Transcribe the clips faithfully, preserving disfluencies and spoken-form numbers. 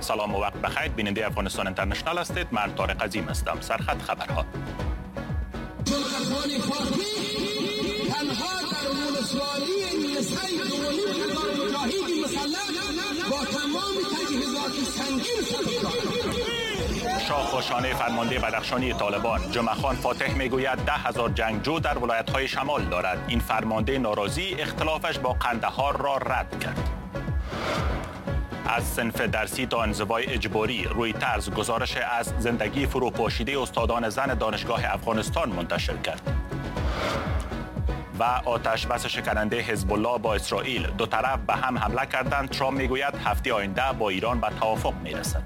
سلام و وقت بخیر. بیننده افغانستان اینترنشنال هستید. من طارق عظیم هستم. سرخط خبرها. تنها در ولسوالی نیسای دومی هزار مجاهد مسلح با تمام تجهیزات سنگین شاه خوشانه فرمانده بدخشانی طالبان جمعه خان فاتح میگوید ده هزار جنگجو در ولایت‌های شمال دارد. این فرمانده ناراضی اختلافش با قندهار را رد کرد. از صنف درسی تا انزوای اجباری، روی طرز گزارش از زندگی فروپاشیده استادان زن دانشگاه افغانستان منتشر کرد. و آتش بس شکننده حزب الله با اسرائیل، دو طرف به هم حمله کردند. ترامپ میگوید هفته آینده با ایران به توافق میرسد.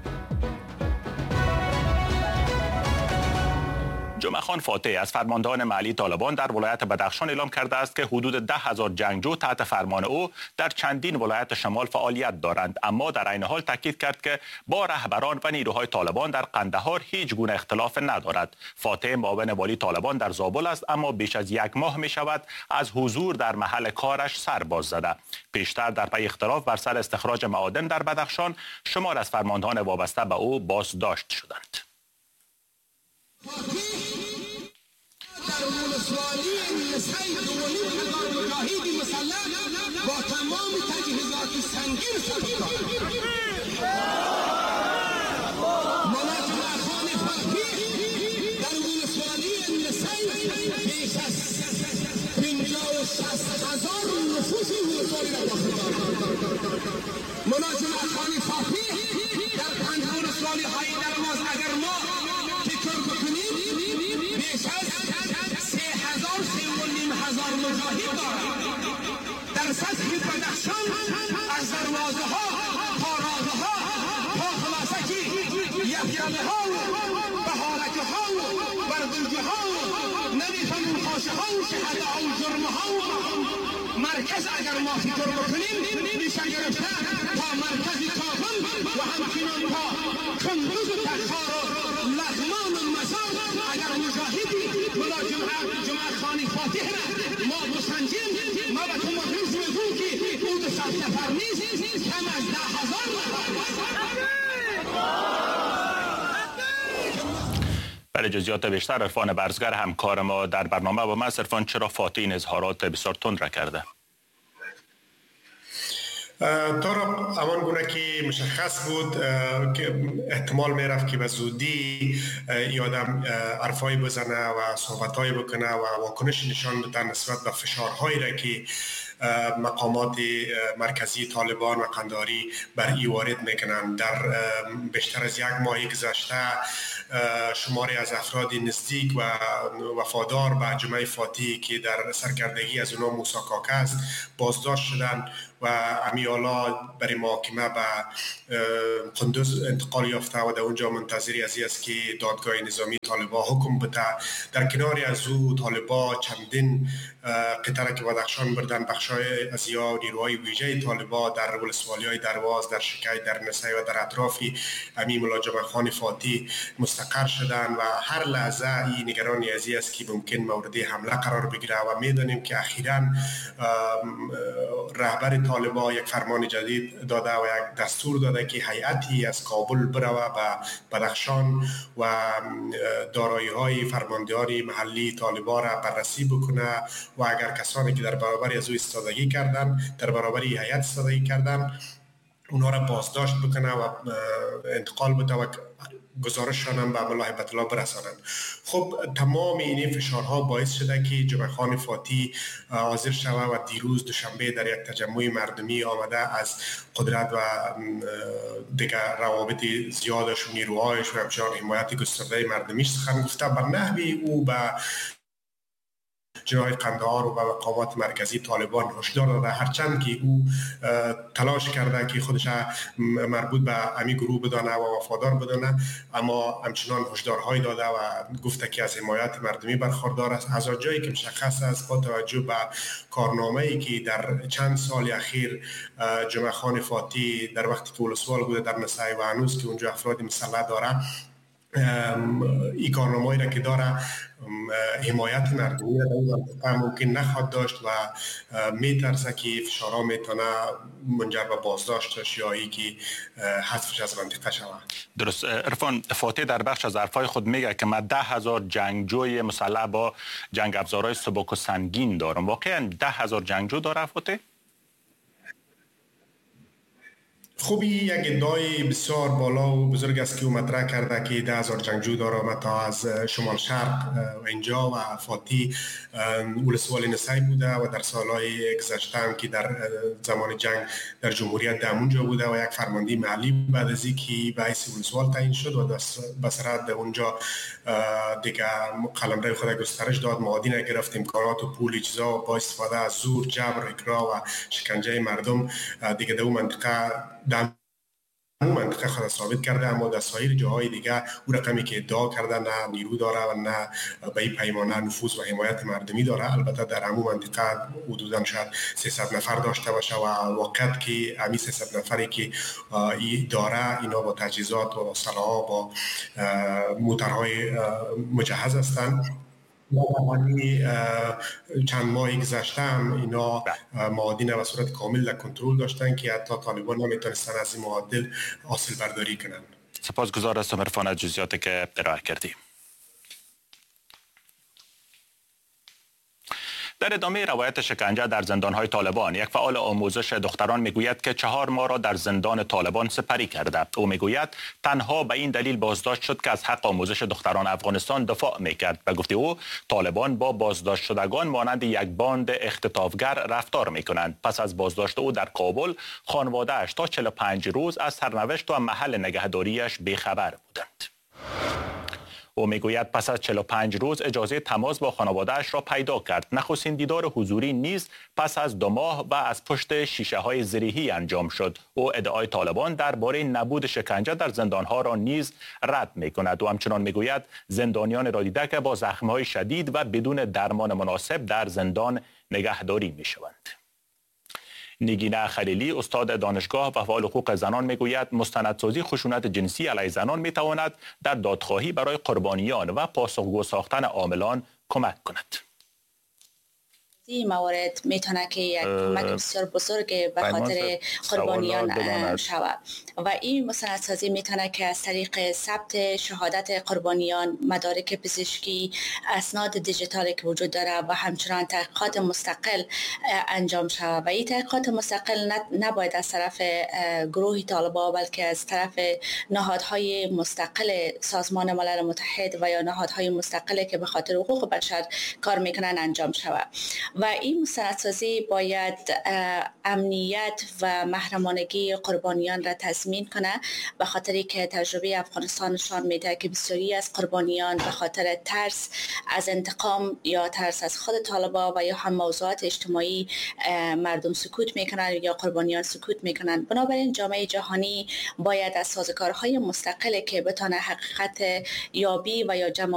جمعه خان فاتح از فرماندهان محلی طالبان در ولایت بدخشان اعلام کرده است که حدود ده هزار جنگجو تحت فرمان او در چندین ولایت شمال فعالیت دارند، اما در عین حال تاکید کرد که با رهبران و نیروهای طالبان در قندهار هیچ گونه اختلاف ندارد. فاتح معاون والی طالبان در زابل است، اما بیش از یک ماه می شود از حضور در محل کارش سر باز زده. پیشتر در پی اختلاف بر سر استخراج معادن در بدخشان شمار از فرماندهان وابسته به او بازداشت شدند. در ولسوالی نیسای دومی هزار مجاهد مسلح با تمام تجهیزات سنگین سرکار مناجم خان فاتح در ولسوالی نیسای بیش از پنجاه و شصت هزار نفوس ولسوالی را داخل دارد. مناجم خان فاتح در پنج ولسوالی های درواز اگر ما فکر بکنیم بیش از مجاهد دارد. در سطح بدخشان از دروازه ها، پارازه ها، تا خلاصکی یفیانه ها، بهارکه ها، بردوجه ها، نمیفهمون خاشه ها، شهده ها و جرمه ها مرکز اگر ما فکر بکنیم میشه گرفته تا مرکز کابل و همچنان تا کندوز و تخار و لغمان و مزار. اگر مجاهدی ملا جمعه خانی فاتح ما بسنجیم، ما به تو مدرس میگویم که او دو صد نفر نیست، کم از ده هزار نفر. برای جزئیات بیشتر عرفان برزگر همکار ما در برنامه با ما. عرفان، چرا فاتح این اظهارات بسیار تند را کرده؟ طارق، همان گونه که مشخص بود که احتمال میرفت که به زودی یادم حرفایی بزنه و صحبتایی بکنه و واکنش نشان بده نسبت به فشارهایی را که مقامات مرکزی طالبان و قندهاری بر ای وارد میکنند. در بیشتر از یک ماه گذشته شماری از افراد نزدیک و وفادار به جمعه فاتح که در سرکردگی از اونا موسی کاکه است بازداشت شدند و امیالا برای محاکمه به قندوز انتقال یافته و در اونجا منتظری از است که دادگاه نظامی طالبان حکم بده. در کنار از او طالبان چندین قطعه که بدخشان بردن، بخشای از یا نیروهای ویژه طالبان در ولسوالی‌های درواز، در شکی، در نسای و در اطراف امی ملا جمعه خان فاتح مستقر شدن و هر لحظه این نگرانی از است که ممکن مورد حمله قرار بگیره و میدانیم که اخیراً رهبر طالبان یک فرمان جدید داده و یک دستور داده که هیئتی از کابل بروه به بدخشان و دارایی‌های فرماندهان محلی طالبان را بررسی بکنه و اگر کسانی که در برابر از او ایستادگی کردن، در برابر هیئت ایستادگی کردن، اونا را بازداشت بکنه و انتقال بده و گزارششان هم به عمله هیبت الله برسانند. خب تمام این فشارها باعث شده که جمعه خان فاتح حاضر شود و دیروز دوشنبه در یک تجمع مردمی آمده از قدرت و دیگر روابط زیادش و نیروهایش و همچنان حمایت گسترده مردمیش سخن گفته. بر نحوی او به جناح قندهار و به مقامات مرکزی طالبان هشدار داده، هرچند که او تلاش کرده که خودش مربوط به امی گروه بدانه و وفادار بدانه، اما همچنان هشدارهای داده و گفته که از حمایت مردمی برخوردار است. از جایی که مشخص است با توجه به کارنامه‌ای که در چند سال اخیر جمعه خان فاتح در وقتی که ولسوال بوده در نسای و هنوز که اونجا افراد مسلح داره، این کارنامه‌ای را که داره حمایت مردمی را ممکن نخواهد داشت و میترسه که فشارها میتونه منجر به بازداشتش یا ای که حذفش از منطقه شود. درست. عرفان فاتح در بخش از حرفای خود میگه که من ده هزار جنگجوی مسلح با جنگ افزارهای سبک و سنگین دارم. واقعا ده هزار جنگجو داره فاتح؟ خوبی یک ادعای بسیار بالا و بزرگ است که او مطرح کرده که ده هزار جنگجو داره تا از شمال شرق و اینجا و فاتی ولسوالی نسایی بوده و در سالهای گذشته هم که در زمان جنگ در جمهوریت در اونجا بوده و یک فرمانده محلی بعد از اینکه به حیث ولسوال تعیین شد و به صورت در اونجا دیگه قلمرو خود گسترش داد، معادن گرفت، امکانات و پول اجزا با استفاده از زور، جبر، اکراه و شکنجه مردم دیگه در اون منطقه در اون منطقه خود ثابت کرده، اما در سایر جاهای دیگه او رقمی که ادعا کرده نه نیرو داره و نه به این پیمانه نفوذ و حمایت مردمی داره. البته در همون منطقه حدودا شاید سیصد نفر داشته باشه و واقعیت که همین سیصد نفری که ای داره اینا با تجهیزات و سلاح با موترهای مجهز هستند. چند ماهی گذشته هم اینا معادن به صورت کامل در کنترل داشتن که حتی طالبان نمیتونستن از این معادن حاصل برداری کنن. سپاسگزار هستم عرفان از جزئیاتی که ارائه کردی. در ادامه روایت شکنجه در زندان‌های طالبان، یک فعال آموزش دختران میگوید که چهار ماه را در زندان طالبان سپری کرده. او میگوید تنها به این دلیل بازداشت شد که از حق آموزش دختران افغانستان دفاع میکرد. به گفته او طالبان با بازداشت شدگان مانند یک باند اختطافگر رفتار میکنند. پس از بازداشت او در کابل، خانواده‌اش تا چهل و پنج روز از سرنوشت و محل نگهداریش بیخبر بودند. او میگوید پس از چهل و پنج روز اجازه تماس با خانواده‌اش را پیدا کرد. نخستین دیدار حضوری نیز پس از دو ماه و از پشت شیشه های زریحی انجام شد. او ادعای طالبان درباره نبود شکنجه در زندانها را نیز رد میکند و همچنان میگوید زندانیان را دیده که با زخم‌های شدید و بدون درمان مناسب در زندان نگهداری میشوند. نگینه خلیلی استاد دانشگاه و فعال حقوق زنان میگوید مستندسازی خشونت جنسی علیه زنان میتواند در دادخواهی برای قربانیان و پاسخگو ساختن عاملان کمک کند. این موارد میتونه که یک کمک بسیار بزرگ به خاطر قربانیان شود و این مستندسازی میتونه که از طریق ثبت شهادت قربانیان، مدارک پزشکی، اسناد دیجیتالی که وجود داره و همچنان تحقیقات مستقل انجام شود و این تحقیقات مستقل نباید از طرف گروه طالبان بلکه از طرف نهادهای مستقل سازمان ملل متحد و یا نهادهای مستقل که به خاطر حقوق بشر کار میکنن انجام شود. و این مستندسازی باید امنیت و محرمانگی قربانیان را تضمین کنه، به خاطری که تجربه افغانستان نشان میده که بسیاری از قربانیان به خاطر ترس از انتقام یا ترس از خود طالبان و یا هم موضوعات اجتماعی مردم سکوت میکنن یا قربانیان سکوت میکنن. بنابراین جامعه جهانی باید از سازوکارهای مستقل که بتونه حقیقت یابی و یا جمع